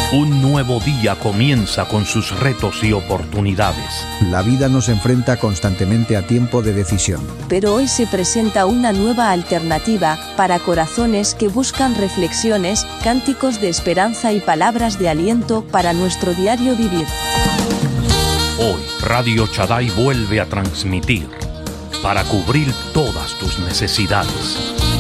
Un nuevo día comienza con sus retos y oportunidades. La vida nos enfrenta constantemente a tiempo de decisión. Pero hoy se presenta una nueva alternativa para corazones que buscan reflexiones, cánticos de esperanza y palabras de aliento para nuestro diario vivir. Hoy, Radio Shaddai vuelve a transmitir para cubrir todas tus necesidades.